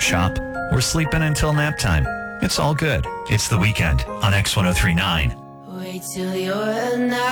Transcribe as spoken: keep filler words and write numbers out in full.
shop, or sleeping until nap time. It's all good. It's the weekend on X ten thirty-nine. Wait till you're a night.